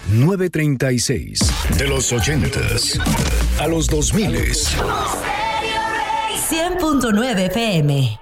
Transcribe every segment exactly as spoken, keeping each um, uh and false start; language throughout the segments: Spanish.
nueve treinta y seis. De los ochentas a los dos miles. cien punto nueve F M.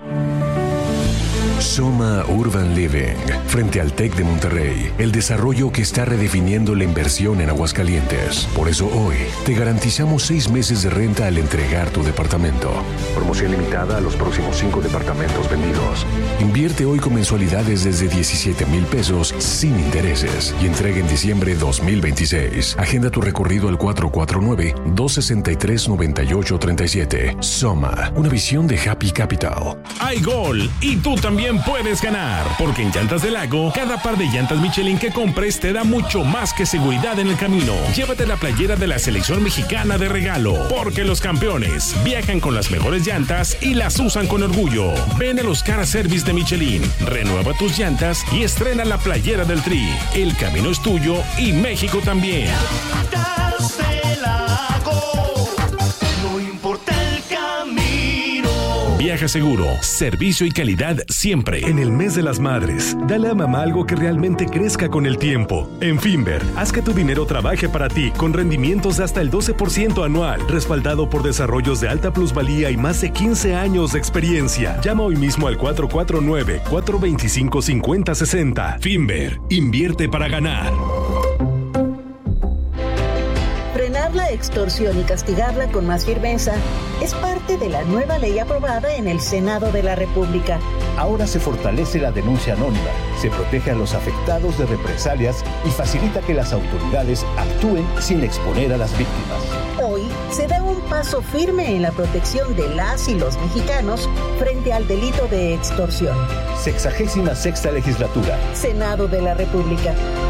Soma Urban Living, frente al TEC de Monterrey, el desarrollo que está redefiniendo la inversión en Aguascalientes. Por eso hoy te garantizamos seis meses de renta al entregar tu departamento. Promoción limitada a los próximos cinco departamentos vendidos. Invierte hoy con mensualidades desde diecisiete mil pesos sin intereses y entrega en diciembre dos mil veintiséis. Agenda tu recorrido al cuatro cuatro nueve, dos seis tres, nueve ocho tres siete. Soma, una visión de Happy Capital. Hay gol y tú también puedes ganar, porque en Llantas del Lago, cada par de llantas Michelin que compres te da mucho más que seguridad en el camino. Llévate la playera de la selección mexicana de regalo, porque los campeones viajan con las mejores llantas y las usan con orgullo. Ven a los Car Service de Michelin, renueva tus llantas y estrena la playera del Tri. El camino es tuyo y México también. Llantas del Lago, no importa el camino. Viaja seguro, servicio y calidad siempre. En el mes de las madres, dale a mamá algo que realmente crezca con el tiempo. En Finver, haz que tu dinero trabaje para ti con rendimientos de hasta el doce por ciento anual, respaldado por desarrollos de alta plusvalía y más de quince años de experiencia. Llama hoy mismo al cuatro cuatro nueve, cuatro dos cinco, cinco cero seis cero. Finver, invierte para ganar. Frenar la extorsión y castigarla con más firmeza es parte de la nueva ley aprobada en el Senado de la República. Ahora se fortalece la denuncia anónima, se protege a los afectados de represalias y facilita que las autoridades actúen sin exponer a las víctimas. Hoy se da un paso firme en la protección de las y los mexicanos frente al delito de extorsión. Sexagésima sexta legislatura. Senado de la República.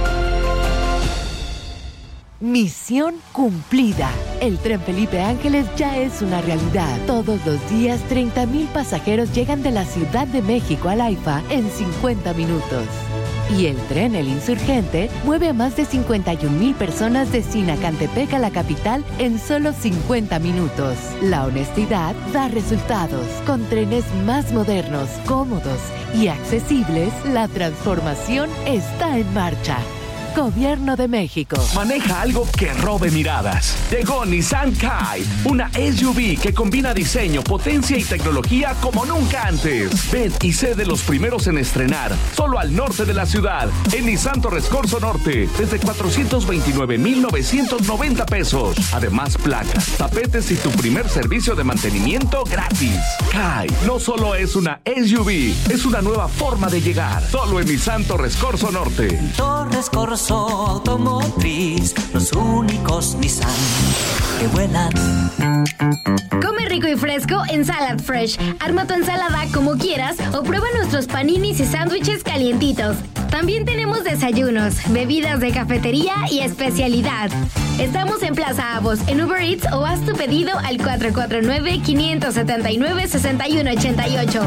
Misión cumplida. El tren Felipe Ángeles ya es una realidad. Todos los días, treinta mil pasajeros llegan de la Ciudad de México al AIFA en cincuenta minutos. Y el tren El Insurgente mueve a más de cincuenta y un mil personas de Sinacantepec a la capital en solo cincuenta minutos. La honestidad da resultados. Con trenes más modernos, cómodos y accesibles, la transformación está en marcha. Gobierno de México. Maneja algo que robe miradas. Llegó Nissan Kite, una S U V que combina diseño, potencia y tecnología como nunca antes. Ven y sé de los primeros en estrenar, solo al norte de la ciudad, en Nissan Torres Corzo Norte, desde cuatrocientos veintinueve mil novecientos noventa pesos. Además, placas, tapetes y tu primer servicio de mantenimiento gratis. Kite no solo es una S U V, es una nueva forma de llegar, solo en Nissan Torres Corzo Norte. Torres Corzo Automotriz, los únicos Nissan que vuelan. Come rico y fresco en Salad Fresh. Arma tu ensalada como quieras o prueba nuestros paninis y sándwiches calientitos. También tenemos desayunos, bebidas de cafetería y especialidad. Estamos en Plaza Avos, en Uber Eats, o haz tu pedido al cuatro cuatro nueve, cinco siete nueve, seis uno ocho ocho.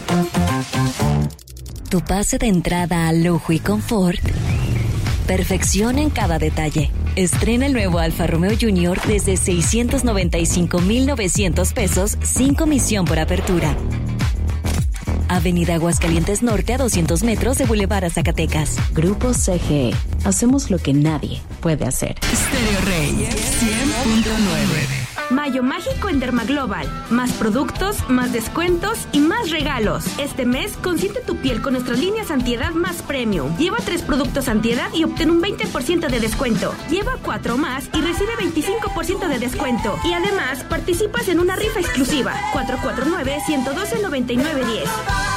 Tu pase de entrada a lujo y confort. Perfección en cada detalle. Estrena el nuevo Alfa Romeo Junior desde seiscientos noventa y cinco mil novecientos pesos sin comisión por apertura. Avenida Aguascalientes Norte a doscientos metros de Boulevard a Zacatecas. Grupo C G E. Hacemos lo que nadie puede hacer. Stereo Rey cien punto nueve. Mayo mágico en Dermaglobal. Más productos, más descuentos y más regalos. Este mes consiente tu piel con nuestras líneas antiedad más premium. Lleva tres productos antiedad y obtén un veinte por ciento de descuento. Lleva cuatro más y recibe veinticinco por ciento de descuento. Y además participas en una rifa exclusiva. cuatro cuatro nueve, uno uno dos, nueve nueve uno cero.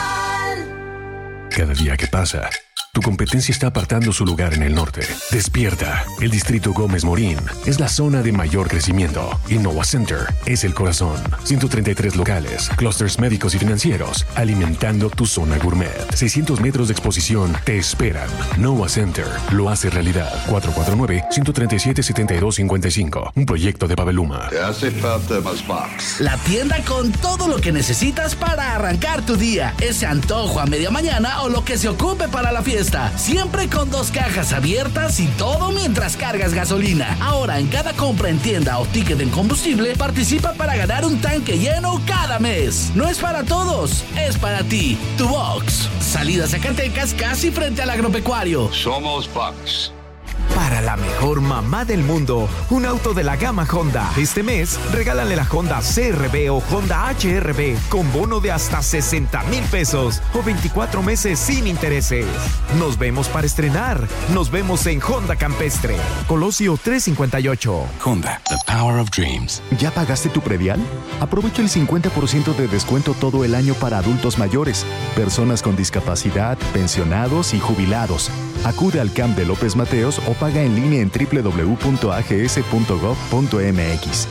Cada día que pasa, tu competencia está apartando su lugar en el norte. Despierta. El Distrito Gómez Morín es la zona de mayor crecimiento. Innova Center es el corazón. ciento treinta y tres locales, clústeres médicos y financieros, alimentando tu zona gourmet. seiscientos metros de exposición te esperan. Innova Center lo hace realidad. cuatro cuatro nueve, uno tres siete, siete dos cinco cinco. Un proyecto de Paveluma. Te hace falta más box. La tienda con todo lo que necesitas para arrancar tu día. Ese antojo a media mañana o lo que se ocupe para la fiesta. Siempre con dos cajas abiertas y todo mientras cargas gasolina. Ahora en cada compra en tienda o ticket en combustible, participa para ganar un tanque lleno cada mes. No es para todos, es para ti. Tu Box. Salida Zacatecas, casi frente al agropecuario. Somos Box. Para Para la mejor mamá del mundo, un auto de la gama Honda. Este mes, regálale la Honda C R V o Honda H R V con bono de hasta sesenta mil pesos o veinticuatro meses sin intereses. Nos vemos para estrenar. Nos vemos en Honda Campestre. Colosio trescientos cincuenta y ocho. Honda, the power of dreams. ¿Ya pagaste tu predial? Aprovecha el cincuenta por ciento de descuento todo el año para adultos mayores, personas con discapacidad, pensionados y jubilados. Acude al C A M de López Mateos o paga en línea en doble u doble u doble u punto a g s punto gov punto m x.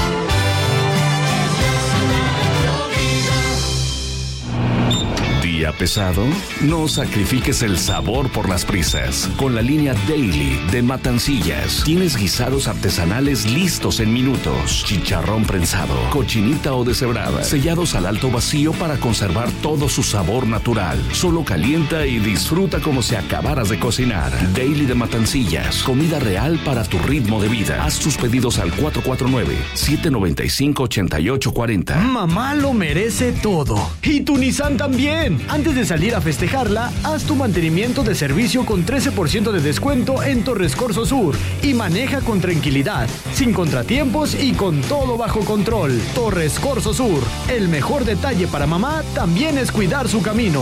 ¿Día pesado? No sacrifiques el sabor por las prisas. Con la línea Daily de Matancillas, tienes guisados artesanales listos en minutos. Chicharrón prensado, cochinita o deshebrada, sellados al alto vacío para conservar todo su sabor natural. Solo calienta y disfruta como si acabaras de cocinar. Daily de Matancillas, comida real para tu ritmo de vida. Haz tus pedidos al cuatro cuatro nueve, siete nueve cinco, ocho ocho cuatro cero. Mamá lo merece todo. Y tu Nissan también. Antes de salir a festejarla, haz tu mantenimiento de servicio con trece por ciento de descuento en Torres Corso Sur y maneja con tranquilidad, sin contratiempos y con todo bajo control. Torres Corso Sur, el mejor detalle para mamá también es cuidar su camino.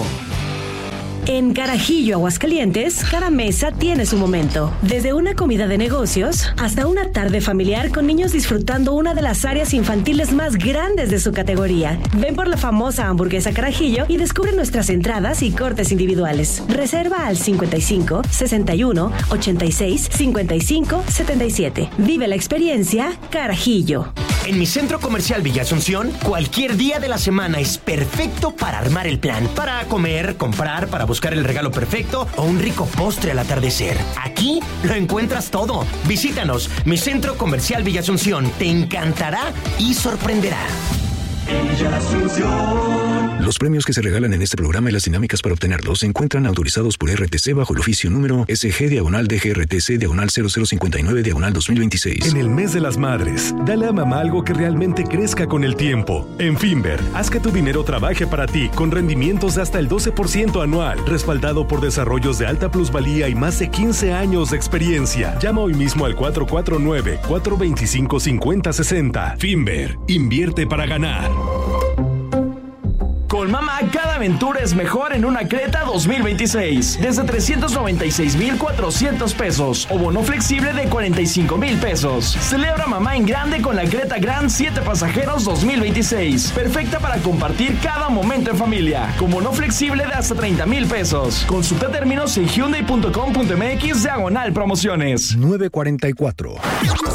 En Carajillo, Aguascalientes, cada mesa tiene su momento. Desde una comida de negocios hasta una tarde familiar con niños disfrutando una de las áreas infantiles más grandes de su categoría. Ven por la famosa hamburguesa Carajillo y descubre nuestras entradas y cortes individuales. Reserva al cincuenta y cinco, sesenta y uno, ochenta y seis, cincuenta y cinco, setenta y siete. Vive la experiencia Carajillo. En mi centro comercial Villa Asunción, cualquier día de la semana es perfecto para armar el plan. Para comer, comprar, para buscar el regalo perfecto o un rico postre al atardecer. Aquí lo encuentras todo. Visítanos, mi centro comercial Villa Asunción. Te encantará y sorprenderá. Villa Asunción. Los premios que se regalan en este programa y las dinámicas para obtenerlos se encuentran autorizados por R T C bajo el oficio número S G diagonal D G R T C diagonal cero cero cincuenta y nueve diagonal dos mil veintiséis. En el mes de las madres, dale a mamá algo que realmente crezca con el tiempo. En Finver, haz que tu dinero trabaje para ti con rendimientos de hasta el doce por ciento anual, respaldado por desarrollos de alta plusvalía y más de quince años de experiencia. Llama hoy mismo al cuatro cuatro nueve, cuatro dos cinco, cinco cero seis cero. Finver, invierte para ganar. Con mamá, cada aventura es mejor en una Creta dos mil veintiséis. Desde trescientos noventa y seis mil cuatrocientos pesos o bono flexible de cuarenta y cinco mil pesos. Celebra mamá en grande con la Creta Grand siete pasajeros dos mil veintiséis. Perfecta para compartir cada momento en familia. Con bono flexible de hasta treinta mil pesos. Consulta términos en hyundai punto com punto m x diagonal promociones. nueve cuarenta y cuatro.